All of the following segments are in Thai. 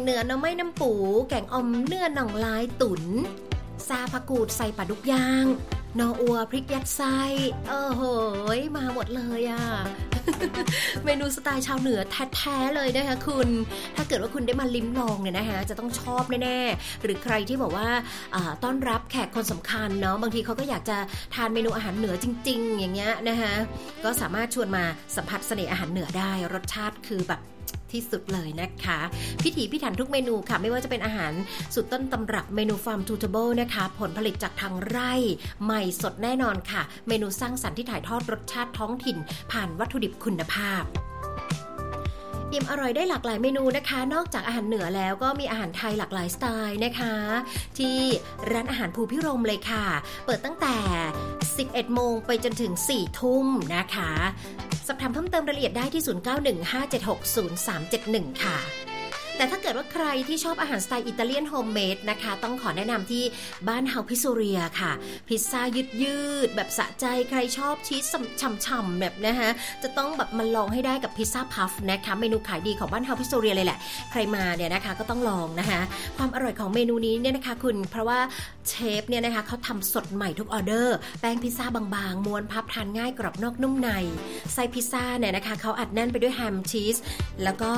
เหนือหน่อไม้น้ำปูแกงอมเนื้อหน่องลายตุ๋นซาผักกูดใส่ปลาดุกย่างนออัวพริกยัดไส้โหยมาหมดเลยอ่ะ เมนูสไตล์ชาวเหนือแท้ๆเลยนะคะคุณถ้าเกิดว่าคุณได้มาลิ้มลองเนี่ยนะคะจะต้องชอบแน่ๆหรือใครที่บอกว่าต้อนรับแขกคนสำคัญเนาะบางทีเขาก็อยากจะทานเมนูอาหารเหนือจริงๆอย่างเงี้ยนะคะก็สามารถชวนมาสัมผัสเสน่ห์อาหารเหนือได้รสชาติคือแบบที่สุดเลยนะคะพิถีพิถันทุกเมนูค่ะไม่ว่าจะเป็นอาหารสุดต้นตำรับเมนูฟาร์มทูเทเบิลนะคะผลผลิตจากทางไร่ใหม่สดแน่นอนค่ะเมนูสร้างสรรค์ที่ถ่ายทอดรสชาติท้องถิ่นผ่านวัตถุดิบคุณภาพอิ่มอร่อยได้หลากหลายเมนูนะคะนอกจากอาหารเหนือแล้วก็มีอาหารไทยหลากหลายสไตล์นะคะที่ร้านอาหารภูพิรมย์เลยค่ะเปิดตั้งแต่ 11 โมงไปจนถึง 4 ทุ่มนะคะสอบถามเพิ่มเติมรายละเอียดได้ที่ 0915760371 ค่ะแต่ถ้าเกิดว่าใครที่ชอบอาหารสไตล์อิตาเลียนโฮมเมดนะคะต้องขอแนะนำที่บ้านเฮาพิซซูเรียค่ะพิซซ่ายืดๆแบบสะใจใครชอบชีสฉ่ำๆแบบนะคะจะต้องแบบมาลองให้ได้กับพิซซ่าพัฟนะคะเมนูขายดีของบ้านเฮาพิซซูเรียเลยแหละใครมาเนี่ยนะคะก็ต้องลองนะคะความอร่อยของเมนูนี้เนี่ยนะคะคุณเพราะว่าเชฟเนี่ยนะคะเขาทำสดใหม่ทุกออเดอร์แป้งพิซซ่าบางๆม้วนพับทานง่ายกรอบนอกนุ่มในไส้พิซซ่าเนี่ยนะคะเขาอัดแน่นไปด้วยแฮมชีสแล้วก็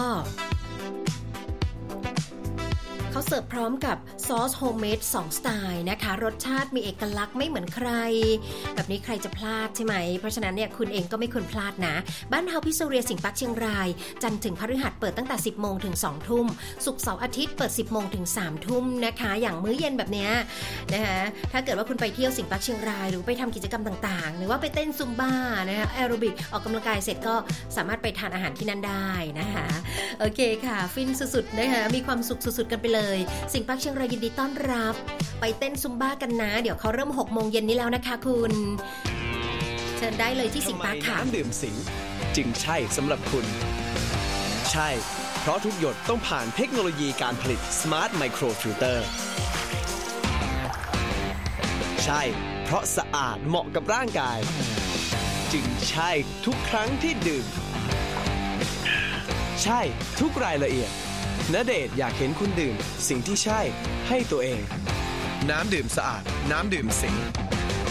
เขาเสิร์ฟพร้อมกับซอสโฮมเมด2สไตล์นะคะรสชาติมีเอกลักษณ์ไม่เหมือนใครแบบนี้ใครจะพลาดใช่ไหมเพราะฉะนั้นเนี่ยคุณเองก็ไม่ควรพลาดนะบ้านเฮาพิซซูเรียสิงห์ปักเชียงรายจันทร์ถึงพฤหัสเปิดตั้งแต่ 10 โมงถึง 2 ทุ่มศุกร์เสาร์อาทิตย์เปิด 10 โมงถึง 3 ทุ่มนะคะอย่างมื้อเย็นแบบเนี้ยนะคะถ้าเกิดว่าคุณไปเที่ยวสิงห์ปักเชียงรายหรือไปทำกิจกรรมต่างๆหรือว่าไปเต้นซุมบ้านะคะแอโรบิกออกกำลังกายเสร็จก็สามารถไปทานอาหารที่นั่นได้นะคะโอเคค่ะฟินสุดๆนะคะมีความสุขสุดๆกันไปเลยสิงห์ปักเชียงรายยินดีต้อนรับไปเต้นซุมบ้ากันนะเดี๋ยวเขาเริ่ม 6 โมงเย็นนี้แล้วนะคะคุณเชิญได้เลยที่สิงห์ปักค่ะน้ำดื่มสิงห์จึงใช่สำหรับคุณใช่เพราะทุกหยดต้องผ่านเทคโนโลยีการผลิต Smart Micro Filter ใช่เพราะสะอาดเหมาะกับร่างกายจึงใช่ทุกครั้งที่ดื่มใช่ทุกรายละเอียดณเดชน์อยากเห็นคุณดื่มสิ่งที่ใช่ให้ตัวเองน้ำดื่มสะอาดน้ำดื่มสิงห์